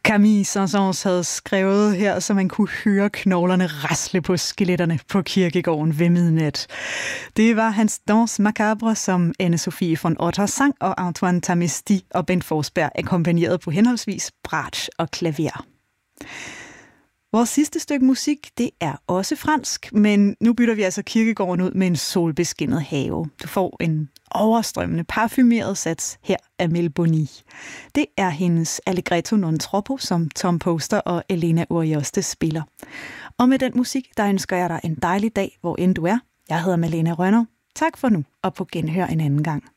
Camille Saint-Saëns havde skrevet her, så man kunne høre knoglerne rasle på skeletterne på kirkegården ved midnat. Det var hans Danse Macabre, som Anne-Sophie von Otter sang, og Antoine Tamesti og Bent Forsberg akkompagnerede på henholdsvis bratsch og klaver. Vores sidste stykke musik, det er også fransk, men nu bytter vi altså kirkegården ud med en solbeskinnet have. Du får en overstrømmende parfumeret sats her af Mel Boni. Det er hendes Allegretto non troppo, som Tom Poster og Elena Urioste spiller. Og med den musik, der ønsker jeg dig en dejlig dag, hvor end du er. Jeg hedder Malene Rønner. Tak for nu, og på genhør en anden gang.